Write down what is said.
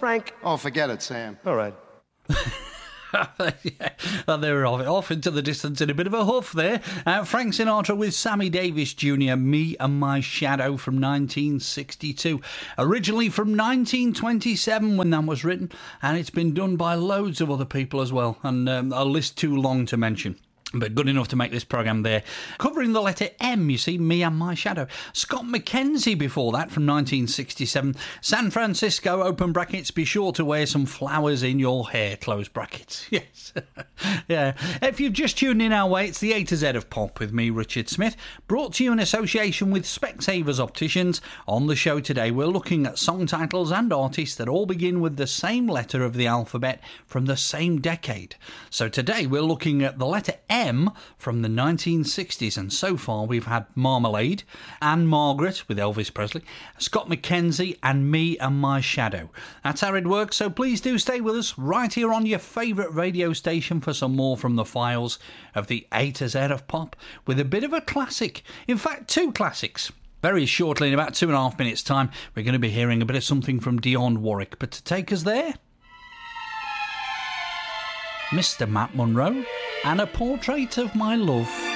Frank? Oh, forget it, Sam. All right. Yeah. Well, they were off into the distance in a bit of a huff there. Frank Sinatra with Sammy Davis Jr., Me and My Shadow from 1962. Originally from 1927 when that was written, and it's been done by loads of other people as well, and a list too long to mention. But good enough to make this programme there. Covering the letter M, you see, Me and My Shadow. Scott McKenzie before that from 1967. San Francisco, open brackets, be sure to wear some flowers in your hair, close brackets. Yes. Yeah. If you've just tuned in our way, it's the A to Z of Pop with me, Richard Smith, brought to you in association with Specsavers Opticians. On the show today, we're looking at song titles and artists that all begin with the same letter of the alphabet from the same decade. So today we're looking at the letter M from the 1960s, and so far we've had Marmalade, Anne Margaret with Elvis Presley, Scott McKenzie and Me and My Shadow. That's how it works, so please do stay with us right here on your favourite radio station for some more from the files of the A to Z of Pop, with a bit of a classic, in fact 2 classics. Very shortly, in about 2.5 minutes time, we're going to be hearing a bit of something from Dionne Warwick, but to take us there, Mr. Matt Monro and A Portrait of My Love.